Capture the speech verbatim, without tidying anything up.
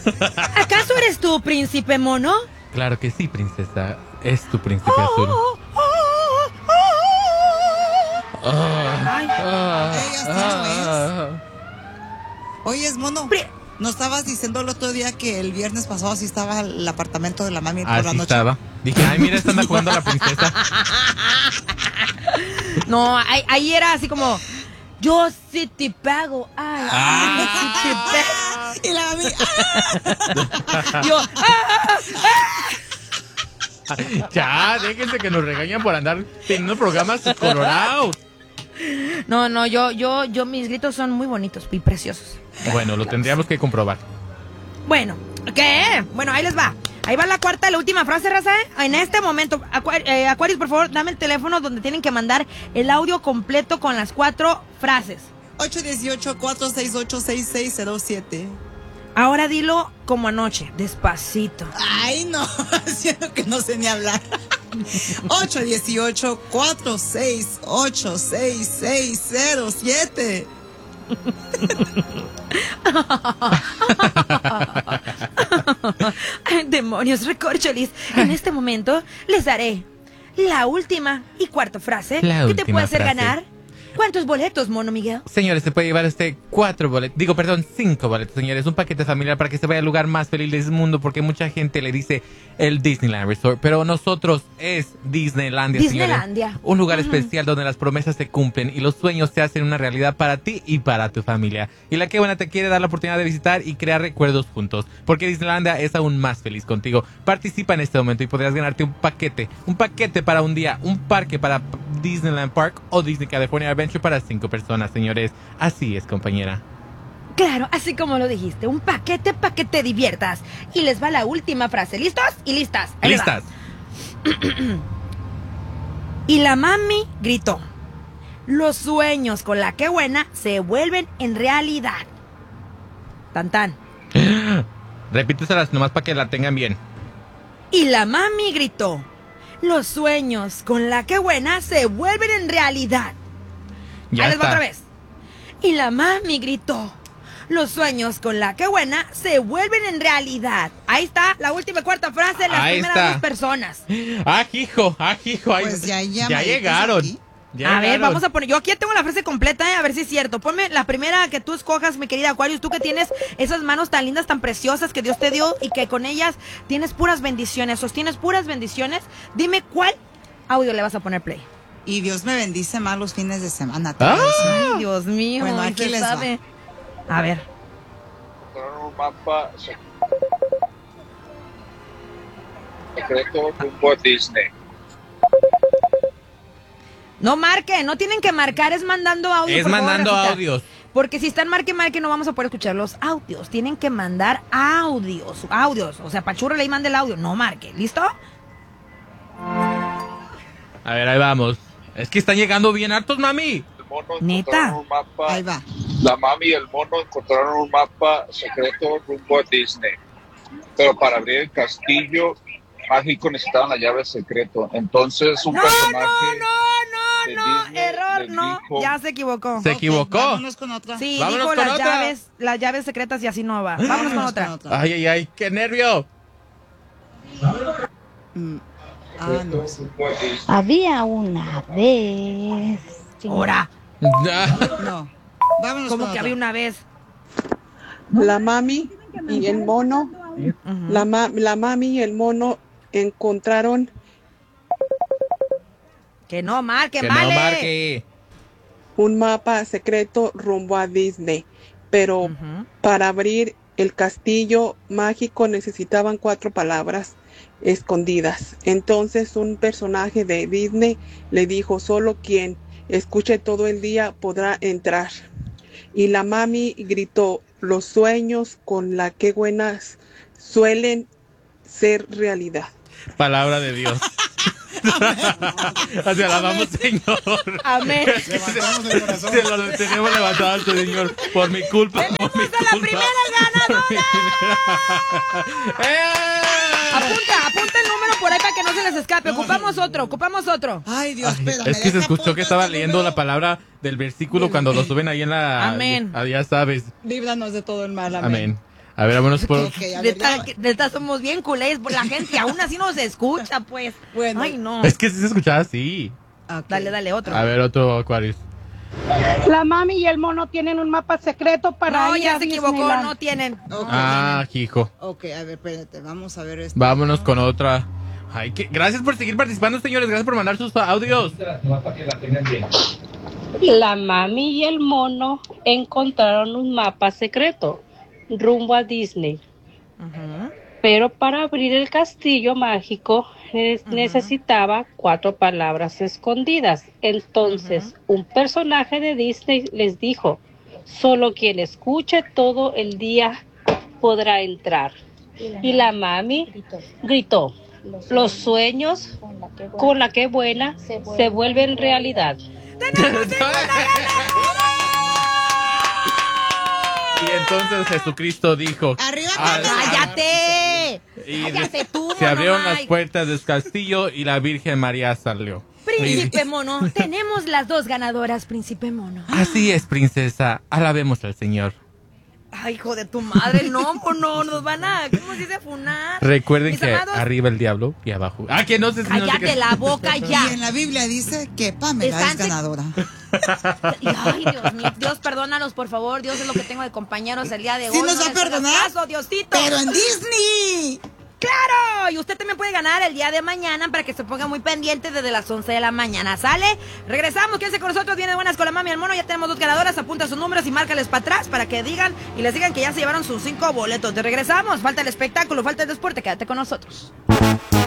¿Acaso eres tú, príncipe mono? Claro que sí, princesa. Es tu príncipe oh, azul. Oh, oh, oh, oh. Ay. Ah, Ey, así ah, no es. Oye, es mono. Pri ¿No estabas diciendo el otro día que el viernes pasado así estaba el apartamento de la mami por así la noche? Estaba. Dije, ay, mira, están jugando a la princesa. No, ahí, ahí era así como, yo sí te pago. Ay, ah, sí te pago. Y la mami, ¡ah! Yo, ¡ah! ¡ah! Ya, déjense que nos regañan por andar teniendo programas colorados. No, no, yo, yo, yo, mis gritos son muy bonitos y preciosos. Bueno, lo tendríamos que comprobar. Bueno, ¿qué? Bueno, ahí les va. Ahí va la cuarta, la última frase, raza. En este momento, Aquarius, eh, Aquarius, por favor, dame el teléfono donde tienen que mandar el audio completo con las cuatro frases. ocho uno ocho, cuatro seis ocho, seis seis cero siete. Ahora dilo como anoche, despacito. Ay, no, siento que no sé ni hablar. ocho uno ocho, cuatro seis ocho, seis seis cero siete. Demonios, recorcholis. En este momento les daré la última y cuarta frase la que te puede hacer frase. ganar. ¿Cuántos boletos, mono Miguel? Señores, se puede llevar este cuatro boletos, digo, perdón, cinco boletos, señores. Un paquete familiar para que se vaya al lugar más feliz del mundo, porque mucha gente le dice el Disneyland Resort, pero nosotros es Disneylandia, Disneylandia. señores. Un lugar uh-huh. especial donde las promesas se cumplen y los sueños se hacen una realidad para ti y para tu familia. Y la que buena te quiere dar la oportunidad de visitar y crear recuerdos juntos, porque Disneylandia es aún más feliz contigo. Participa en este momento y podrás ganarte un paquete, un paquete para un día, un parque para Disneyland Park o Disney California Adventure para cinco personas, señores. Así es, compañera. Claro, así como lo dijiste, un paquete para que te diviertas. Y les va la última frase. ¿Listos? Y listas. Ahí Listas. Y la mami gritó: los sueños con la que buena se vuelven en realidad. Tan tan. Repíteselas nomás para que la tengan bien. Y la mami gritó: los sueños con la que buena se vuelven en realidad. Ya Ahí está. les va otra vez. Y la mami gritó: los sueños con la que buena se vuelven en realidad. Ahí está la última y cuarta frase de las Ahí primeras está. dos personas. Ah, hijo, ah, hijo. Ahí, Pues ya, ya, ya llegaron. Ya a ver, llegaron. vamos a poner. Yo aquí tengo la frase completa, eh, a ver si es cierto. Ponme la primera que tú escojas, mi querida Aquarius. Tú que tienes esas manos tan lindas, tan preciosas que Dios te dio y que con ellas tienes puras bendiciones, sostienes puras bendiciones. Dime cuál audio le vas a poner play. Y Dios me bendice más los fines de semana. Ah. Ay, Dios mío. Bueno, y aquí se les sabe. A ver. Un mapa secreto rumbo a Disney. No marque, no tienen que marcar, es mandando audio. Es por favor, mandando Rafita. audios. Porque si están marque, marque, no vamos a poder escuchar los audios. Tienen que mandar audios, audios. O sea, Pachurra le manda el audio, no marque. ¿Listo? A ver, ahí vamos. Es que están llegando bien hartos, mami. El mono ¿Neta? encontraron un mapa. Ahí va. La mami y el mono encontraron un mapa secreto rumbo a Disney. Pero para abrir el castillo mágico necesitaban la llave secreto. Entonces un No, personaje no, no, de no, no. Disney Error, les no. dijo- Ya se equivocó. Se Ok, equivocó. vámonos con otra. Sí, Vámonos dijo con las otra. llaves, las llaves secretas y así no va. Vámonos con otra. Ay, ay, ay, qué nervio. Mm. Ah, no. Había una vez. Ahora, Ah, No. Vámonos como con que otra. había una vez. La mami y el mono, Ujú. la, ma- la mami y el mono encontraron Que no marque, que vale. no marque. un mapa secreto rumbo a Disney, pero Ujú. para abrir el castillo mágico necesitaban cuatro palabras escondidas. Entonces un personaje de Disney le dijo: solo quien escuche todo el día podrá entrar. Y la mami gritó: los sueños con la que buenas suelen ser realidad. Palabra de Dios. Así alabamos, Señor. Amén. Levantamos el corazón. Se lo tenemos levantado al Señor por mi culpa. Por mi ¡Tenemos a la culpa. primera ganadora! ¡Eh! Apunta, apunta el número por ahí para que no se les escape. Ocupamos otro, ocupamos otro. Ay, Dios, Ay, espérame. es que se deja escuchó que apuntar estaba el leyendo número. la palabra del versículo cuando lo suben ahí en la... Amén. Ah, ya sabes. Líbranos de todo el mal, amén. Amén. A ver, vámonos por... Okay, a ver, Neta, que- neta, somos bien culés por la gente y aún así nos escucha, pues. Bueno. Ay, no. Es que sí se escuchaba así. Ok. Dale, dale, otro. A ver, otro Aquarius. La mami y el mono tienen un mapa secreto para No, ir ya a se equivocó, Disneyland. no tienen. Ok, Ah, hijo. ok, a ver, espérate, vamos a ver esto. Vámonos con otra. Ay, que... Gracias por seguir participando, señores. Gracias por mandar sus audios. La mami y el mono encontraron un mapa secreto rumbo a Disney. Ujú. Pero para abrir el castillo mágico ne- Ujú. necesitaba cuatro palabras escondidas. Entonces, un personaje de Disney les dijo, solo quien escuche todo el día podrá entrar. Y la mami gritó, los sueños con la que buena se vuelven realidad. Y entonces Jesucristo dijo... Arriba, "Al- ¡Cállate! Y ¡Cállate tú, se abrieron mono las Mike! puertas del castillo y la Virgen María salió. Príncipe Mono, tenemos las dos ganadoras, Príncipe Mono. Así es, princesa. Alabemos al Señor. Ay, hijo de tu madre, no, Mono, nos van a, ¿cómo se dice funar? Recuerden Mis que amados, arriba el diablo y abajo. Ah, que no sé si no sé cállate qué- la boca ya. Y en la Biblia dice que Pamela Están es se- ganadora. Y, ay, Dios mío, Dios, perdónalos, por favor. Dios es lo que tengo de compañeros el día de Sí hoy. nos no va a les hagas perdonar, caso, Diosito. Pero en Disney. ¡Claro! Y usted también puede ganar el día de mañana para que se ponga muy pendiente desde las once de la mañana. ¿Sale? Regresamos, quédense con nosotros. Viene Buenas con la Mami y el Mono. Ya tenemos dos ganadoras. Apunta sus números y márcales para atrás para que digan y les digan que ya se llevaron sus cinco boletos. Te regresamos. Falta el espectáculo, falta el deporte. Quédate con nosotros.